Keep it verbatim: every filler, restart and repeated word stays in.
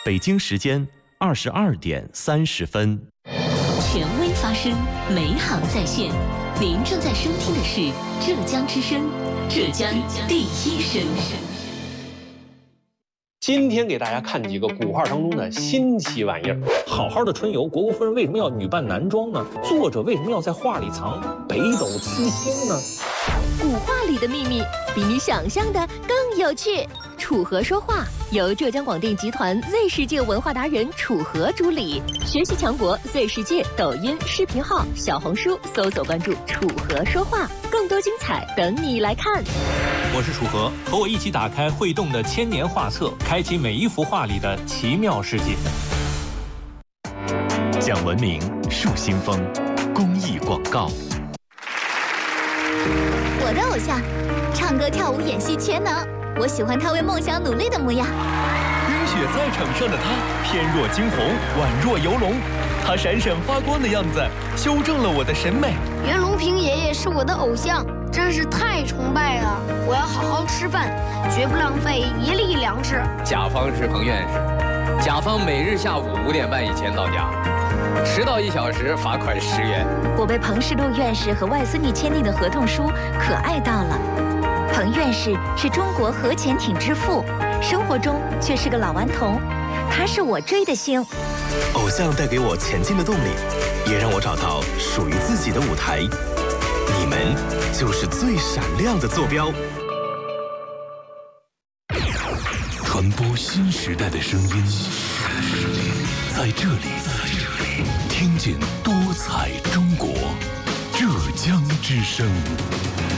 北京时间二十二点三十分。 权威发声，美好在线。您正在收听的是浙江之声，浙江第一声。 今天给大家看几个古画当中的新奇玩意儿。 好好的春游，虢国夫人为什么要女扮男装呢？作者为什么要在画里藏北斗七星呢？ 古画里的秘密比你想象的更有趣。楚河说话由浙江广电集团 Z 世界文化达人楚河主理，学习强国 Z 世界抖音视频号、小红书搜索关注楚河说话，更多精彩等你来看。 我是楚河，和我一起打开会动的千年画册，开启每一幅画里的奇妙世界。 讲文明树新风公益广告。 我的偶像，唱歌跳舞演戏全能，我喜欢他为梦想努力的模样。 冰雪在场上的他，翩若惊鸿，宛若游龙，他闪闪发光的样子，修正了我的审美。 袁隆平爷爷是我的偶像，真是太崇拜了！我要好好吃饭，绝不浪费一粒粮食。 甲方是彭院士，甲方每日下午五点半以前到家，迟到一小时罚款十元。 我被彭世禄院士和外孙女签订的合同书可爱到了。彭院士是中国核潜艇之父，生活中却是个老顽童，他是我追的星。 偶像带给我前进的动力，也让我找到属于自己的舞台。你们就是最闪亮的坐标。 传播新时代的声音，在这里，听见多彩中国，浙江之声。